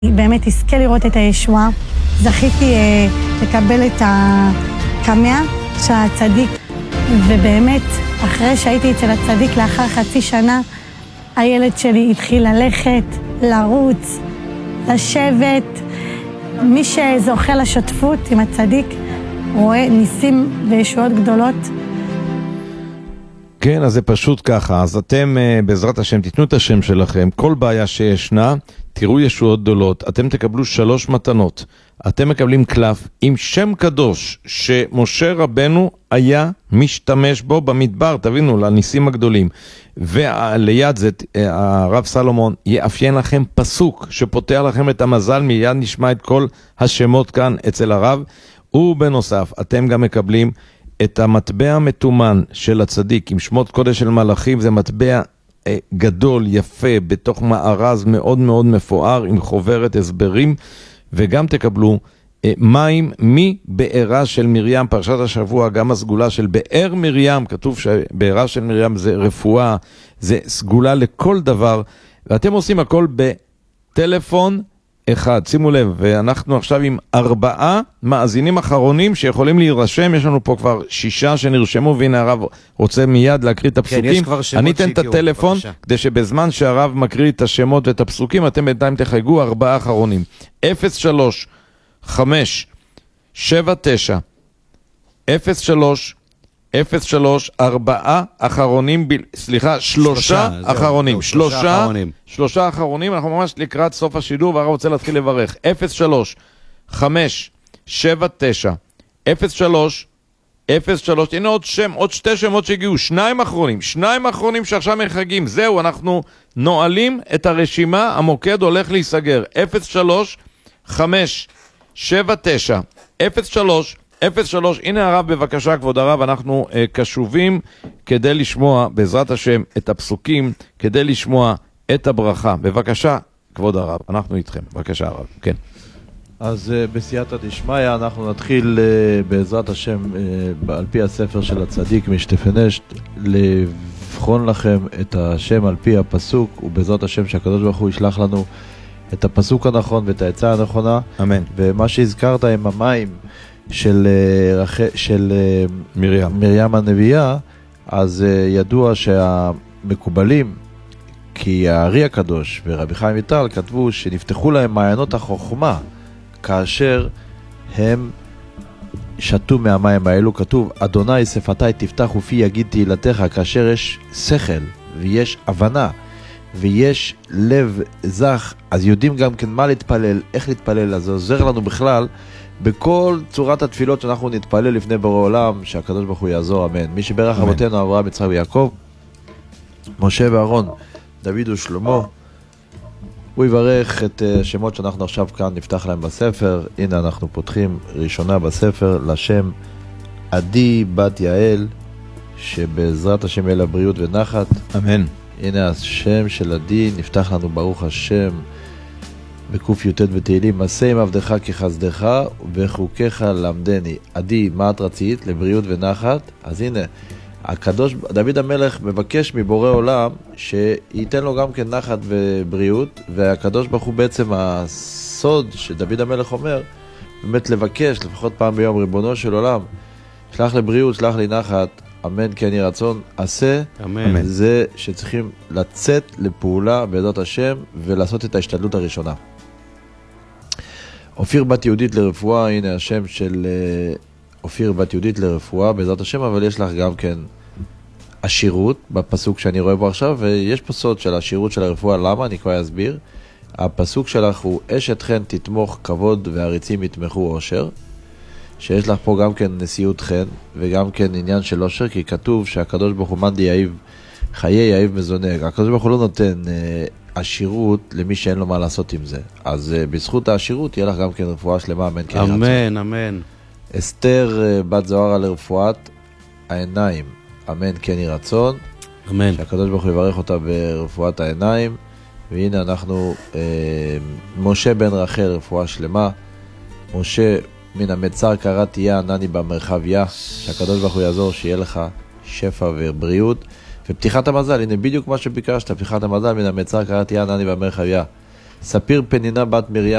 באמת אזכה לראות את הישועה. זכיתי לקבל את הקמע של הצדיק, ובאמת אחרי שהייתי אצל הצדיק לאחר חצי שנה, הילד שלי התחיל ללכת, לרוץ, לשבת. מי שזוכה לשותפות עם הצדיק רואה ניסים וישועות גדולות. כן, אז זה פשוט ככה. אז אתם בעזרת השם תיתנו את השם שלכם, כל בעיה שישנה, תראו ישועות גדולות. אתם תקבלו 3 מתנות. אתם מקבלים קלף עם שם קדוש שמשה רבנו היה משתמש בו במדבר, תבינו, לניסים הגדולים. וליד זה הרב סלומון יאפיין לכם פסוק שפותח לכם את המזל. מיד נשמע את כל השמות כאן אצל הרב. ובנוסף אתם גם מקבלים את המטבע המתומן של הצדיק עם שמות קודש של מלאכים. זה מטבע גדול, יפה, בתוך מארז מאוד מאוד מפואר עם חוברת הסברים. וגם תקבלו מים מבארה של מרים, פרשת השבוע, גם הסגולה של באר מרים. כתוב שבארה של מרים זה רפואה, זה סגולה לכל דבר, ואתם עושים הכל בטלפון אחד. שימו לב, ואנחנו עכשיו עם 4 מאזינים אחרונים שיכולים להירשם. יש לנו פה כבר 6 שנרשמו, והנה הרב רוצה מיד להקריא את הפסוקים. אני אתן את הטלפון, כדי שבזמן שהרב מקריא את השמות ואת הפסוקים, אתם בינתיים תחייגו 4 אחרונים. 03 5 7 9 03 03 4 אחרונים, סליחה, 3 אחרונים, 3 אחרונים. אנחנו ממש לקראת סוף השידור והרב רוצה להתחיל לברך. 03 5 7 9 03 03. הנה עוד שם, עוד 2 שמות שהגיעו, 2 אחרונים שעכשיו מחגים. זהו, אנחנו נועלים את הרשימה, המוקד הולך להיסגר. 03 5 7 9 03 03. הנה הרב, בבקשה כבוד הרב, אנחנו קשובים כדי לשמוע בעזרת השם את הפסוקים, כדי לשמוע את הברכה. בבקשה כבוד הרב, אנחנו איתכם. בבקשה הרב. כן. אז בסייעתא דשמיא אנחנו נתחיל בעזרת השם על פי הספר של הצדיק משטפנשט, לבחון לכם את השם על פי הפסוק, ובעזרת השם שהקדוש ברוך הוא ישלח לנו את הפסוק הנכון ואת העצה הנכונה. אמן. ומה שהזכרת עם המים של מרים הנביאה, אז ידוע שהמקובלים, כי הארי הקדוש ורבי חיים ויטל כתבו שנפתחו להם מעיינות החוכמה כאשר הם שתו מהמים האלו. כתוב, אדוני שפתי תפתח ופי יגיד תהילתך. כאשר יש שכל ויש הבנה ויש לב זך, אז יודעים גם כן מה להתפלל, איך להתפלל. אז זה עוזר לנו בכלל בכל צורת התפילות שאנחנו נתפלל לפני בורא עולם, שהקדוש ברוך הוא יעזור, אמן. מי שברך אבותינו אברהם, יצחק ויעקב, משה ואהרון, דוד ושלמה, הוא יברך את שמות שאנחנו עכשיו כאן נפתח להם בספר. הנה אנחנו פותחים ראשונה בספר לשם עדי בת יעל, שבעזרת השם יהיה לה בריאות ונחת, אמן. הנה השם של עדי נפתח לנו, ברוך השם, בקוף י"ט בתהילים, עשה עם עבדך כחסדך וחוקיך למדני. עדי, מה את רצית? לבריאות ונחת. אז הנה, הקדוש דוד המלך מבקש מבורא עולם שייתן לו גם כן נחת ובריאות, והקדוש ברוך הוא בעצם הסוד שדוד המלך אומר, באמת לבקש לפחות פעם ביום, ריבונו של עולם, שלח לבריאות, שלח לי נחת, אמן כן יהי רצון, עשה. אמן. זה שצריכים לצאת לפעולה בעזרת השם ולעשות את ההשתדלות הראשונה. אופיר בת יהודית לרפואה, הנה השם של אופיר בת יהודית לרפואה בעזרת השם, אבל יש לך גם כן עשירות בפסוק שאני רואה בו עכשיו, ויש פה סוד של עשירות של הרפואה. למה? אני כבר אסביר. הפסוק שלך הוא אשת חן תתמוך כבוד והריצים יתמכו עושר, שיש לך פה גם כן נשיאות חן וגם כן עניין של עושר, כי כתוב שהקדוש ברוך הוא מאן דייעיב חיי יעיב מזונג. הקדוש ברוך הוא לא נותן עשירות למי שאין לו מה לעשות עם זה. אז בזכות העשירות יהיה לך גם כן רפואה שלמה, אמן כן יהי רצון. אמן, אמן. אסתר בת זוהרה לרפואת העיניים, אמן כן יהי רצון, אמן. שהקדוש ברוך הוא יברך אותה ברפואת העיניים. והנה אנחנו משה בן רחל רפואה שלמה. משה מן המצר קראת תהיה ענני במרחביה, שהקדוש ברוך הוא יעזור שיהיה לך שפע ובריאות ופתיחת המזל. הנה בדיוק מה שביקשת, פתיחת המזל. מן המצר קראת תהיה ענני במרחביה, ספיר פנינה בת מרים